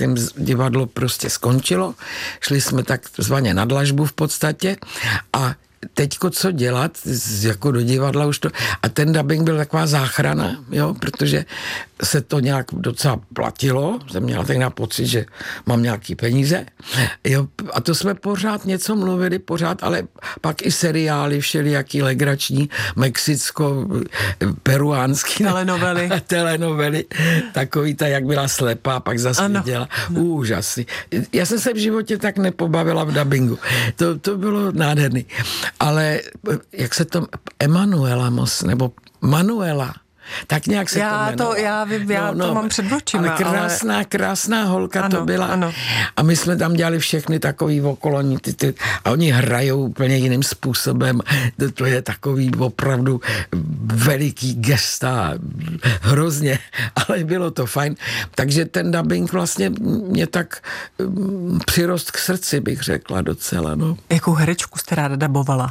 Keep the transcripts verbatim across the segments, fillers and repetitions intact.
tím divadlo prostě skončilo. Šli jsme takzvaně na dlažbu v podstatě a teďko co dělat, jako do divadla už to, a ten dabing byl taková záchrana, jo, protože se to nějak docela platilo, jsem měla tak na pocit, že mám nějaký peníze, jo, a to jsme pořád něco mluvili, pořád, ale pak i seriály všelijaký legrační, mexicko, peruánský telenovely, telenovely, takový ta, jak byla slepá, pak zase viděla, úžasný. Já jsem se v životě tak nepobavila v dabingu, to, to bylo nádherný. Ale jak se to, Emanuela Mos, nebo Manuela, tak nějak se já to jmenovalo. To, já vím, já no, no, to mám před očima. Ale krásná, ale... krásná holka ano, to byla. Ano. A my jsme tam dělali všechny takový okolo, ty, ty, a oni hrajou úplně jiným způsobem. To, to je takový opravdu veliký gesta, hrozně, ale bylo to fajn. Takže ten dabing vlastně mě tak um, přirost k srdci, bych řekla docela. No. Jakou herečku jste ráda dabovala?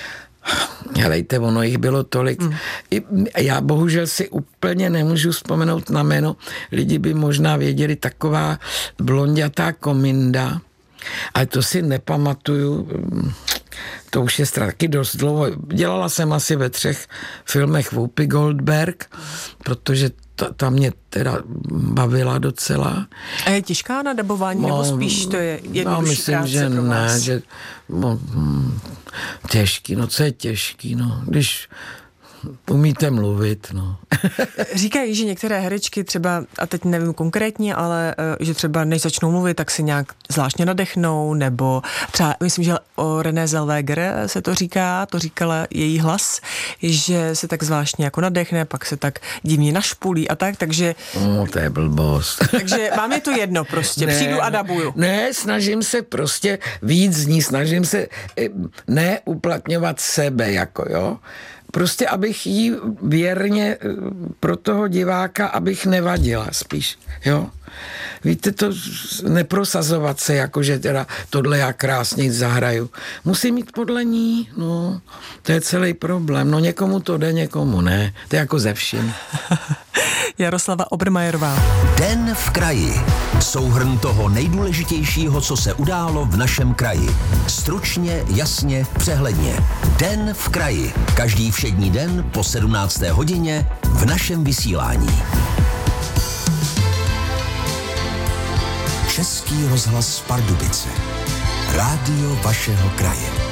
Helejte, ono jich bylo tolik. Hmm. Já bohužel si úplně nemůžu vzpomenout na jméno. Lidi by možná věděli, taková blondětá Kominda, ale to si nepamatuju. To už je taky dost dlouho. Dělala jsem asi ve třech filmech Whoopi Goldberg, protože ta, ta mě teda bavila docela. A je těžká na dabování, no, nebo spíš to je jednodušší no, myslím, práce že pro vás? Ne, že no, hm, těžký, no co je těžký, no, když umíte mluvit, no. Říkají, že některé herečky třeba, a teď nevím konkrétně, ale že třeba než začnou mluvit, tak se nějak zvláštně nadechnou, nebo třeba, myslím, že o René Zellweger se to říká, to říkala její hlas, že se tak zvláštně jako nadechne, pak se tak divně našpulí a tak, takže... No, to je blbost. Takže vám je to jedno prostě, ne, přijdu a dabuju. Ne, snažím se prostě víc z ní, snažím se ne uplatňovat sebe, jako jo, prostě abych jí věrně pro toho diváka, abych nevadila spíš, jo. Víte, to neprosazovat se, jako že teda tohle já krásně zahraju. Musím mít podle ní, no, to je celý problém. No někomu to jde, někomu ne. To je jako ze vším. Jaroslava Obermajerová. Den v kraji. Souhrn toho nejdůležitějšího, co se událo v našem kraji. Stručně, jasně, přehledně. Den v kraji. Každý všední den po sedmnácté hodině v našem vysílání. Český rozhlas Pardubice. Rádio vašeho kraje.